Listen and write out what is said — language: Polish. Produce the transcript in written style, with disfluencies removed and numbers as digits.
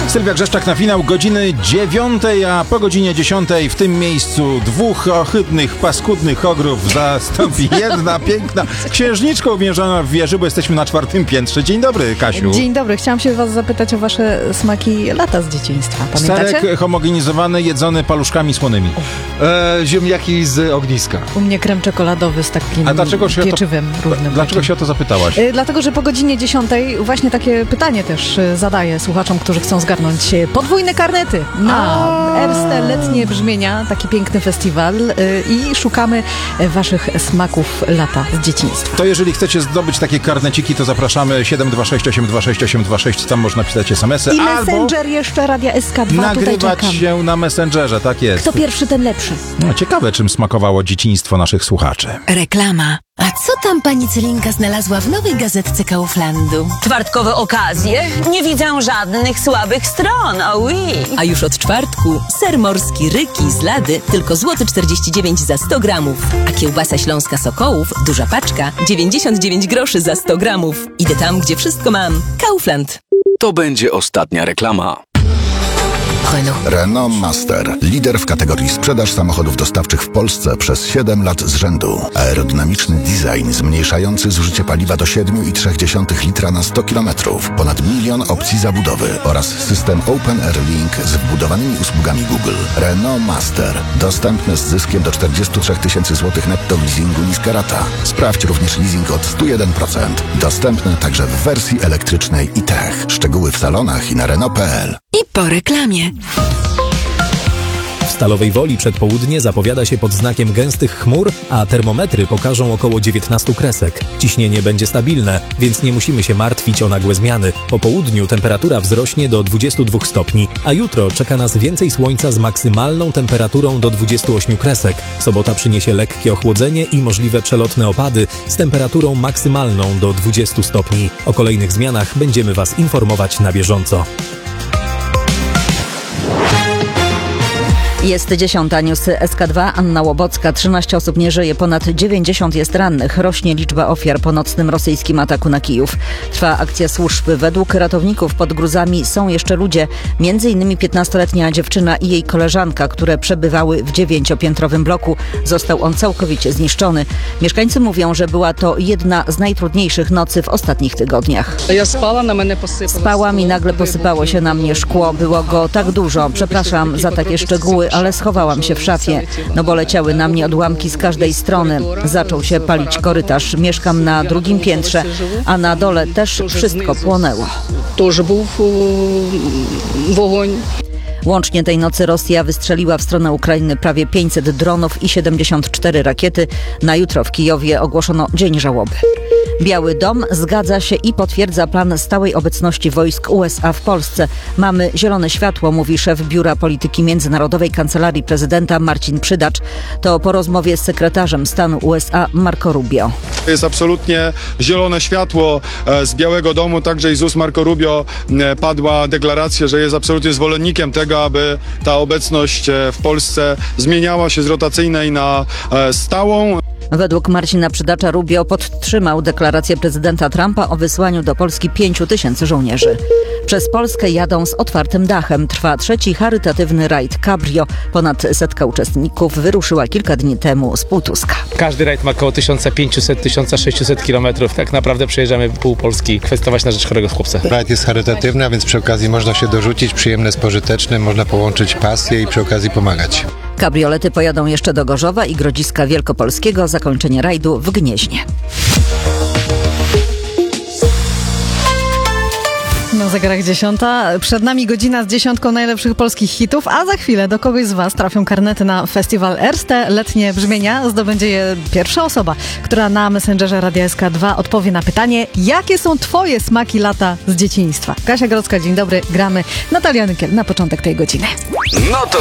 Sylwia Grzeszczak na finał godziny 9, a po godzinie 10 w tym miejscu dwóch ohydnych, paskudnych ogrów zastąpi jedna piękna księżniczka uwięziona w wieży, bo jesteśmy na 4. piętrze. Dzień dobry, Kasiu. Dzień dobry. Chciałam się was zapytać o wasze smaki lata z dzieciństwa. Pamiętacie? Serek homogenizowany, jedzony paluszkami słonymi. Ziemniaki z ogniska. U mnie krem czekoladowy z takim pieczywem różnym. Dlaczego się o to zapytałaś? Dlatego, że po godzinie 10 właśnie takie pytanie też zadaję słuchaczom, którzy chcą zgarnąć podwójne karnety na Erste Letnie Brzmienia, taki piękny festiwal i szukamy waszych smaków lata z dzieciństwa. To jeżeli chcecie zdobyć takie karneciki, to zapraszamy 726 826 826, tam można pisać SMS-y. I Messenger jeszcze Radia SK2, nagrywać się na Messengerze, tak jest. Kto pierwszy, ten lepszy. No, ciekawe, czym smakowało dzieciństwo naszych słuchaczy. Reklama. A co tam pani Celinka znalazła w nowej gazetce Kauflandu? Czwartkowe okazje? Nie widzę żadnych słabych stron, oui. A już od czwartku ser morski Ryki z Lady tylko złoty 49 za 100 gramów. A kiełbasa śląska Sokołów, duża paczka, 99 groszy za 100 gramów. Idę tam, gdzie wszystko mam. Kaufland. To będzie ostatnia reklama. Renault Master. Lider w kategorii sprzedaż samochodów dostawczych w Polsce przez 7 lat z rzędu. Aerodynamiczny design zmniejszający zużycie paliwa do 7,3 litra na 100 km. Ponad 1 milion opcji zabudowy oraz system Open Air Link z wbudowanymi usługami Google. Renault Master. Dostępny z zyskiem do 43 000 zł netto w leasingu niska rata. Sprawdź również leasing od 101%. Dostępny także w wersji elektrycznej i tech. Szczegóły w salonach i na Renault.pl. I po reklamie. W Stalowej Woli przedpołudnie zapowiada się pod znakiem gęstych chmur, a termometry pokażą około 19 kresek. Ciśnienie będzie stabilne, więc nie musimy się martwić o nagłe zmiany. Po południu temperatura wzrośnie do 22 stopni, a jutro czeka nas więcej słońca z maksymalną temperaturą do 28 kresek. Sobota przyniesie lekkie ochłodzenie i możliwe przelotne opady z temperaturą maksymalną do 20 stopni. O kolejnych zmianach będziemy Was informować na bieżąco. Jest 10. Newsy SK2. Anna Łobocka. 13 osób nie żyje, ponad 90 jest rannych. Rośnie liczba ofiar po nocnym rosyjskim ataku na Kijów. Trwa akcja służb. Według ratowników pod gruzami są jeszcze ludzie, m.in. 15-letnia dziewczyna i jej koleżanka, które przebywały w 9-piętrowym bloku. Został on całkowicie zniszczony. Mieszkańcy mówią, że była to jedna z najtrudniejszych nocy w ostatnich tygodniach. Spałam i nagle posypało się na mnie szkło. Było go tak dużo. Przepraszam za takie szczegóły, ale schowałam się w szafie, no bo leciały na mnie odłamki z każdej strony. Zaczął się palić korytarz. Mieszkam na 2. piętrze, a na dole też wszystko płonęło. Łącznie tej nocy Rosja wystrzeliła w stronę Ukrainy prawie 500 dronów i 74 rakiety. Na jutro w Kijowie ogłoszono dzień żałoby. Biały Dom zgadza się i potwierdza plan stałej obecności wojsk USA w Polsce. Mamy zielone światło, mówi szef Biura Polityki Międzynarodowej Kancelarii Prezydenta Marcin Przydacz. To po rozmowie z sekretarzem stanu USA Marco Rubio. Jest absolutnie zielone światło z Białego Domu, także i z ust Marco Rubio padła deklaracja, że jest absolutnie zwolennikiem tego, aby ta obecność w Polsce zmieniała się z rotacyjnej na stałą. Według Marcina Przydacza Rubio podtrzymał deklarację prezydenta Trumpa o wysłaniu do Polski 5 000 żołnierzy. Przez Polskę jadą z otwartym dachem. Trwa 3. charytatywny rajd Cabrio. Ponad 100 uczestników wyruszyła kilka dni temu z Półtuska. Każdy rajd ma około 1500-1600 kilometrów. Tak naprawdę przejeżdżamy pół Polski kwestować na rzecz chorego chłopca. Rajd jest charytatywny, a więc przy okazji można się dorzucić, przyjemne z pożytecznym, można połączyć pasję i przy okazji pomagać. Kabriolety pojadą jeszcze do Gorzowa i Grodziska Wielkopolskiego. Zakończenie rajdu w Gnieźnie. Na zegarach 10. Przed nami godzina z 10 najlepszych polskich hitów, a za chwilę do kogoś z Was trafią karnety na festiwal Erste Letnie Brzmienia. Zdobędzie je pierwsza osoba, która na Messengerze Radia SK2 odpowie na pytanie, jakie są Twoje smaki lata z dzieciństwa. Kasia Grodzka, dzień dobry, gramy. Natalia Nykiel na początek tej godziny. No to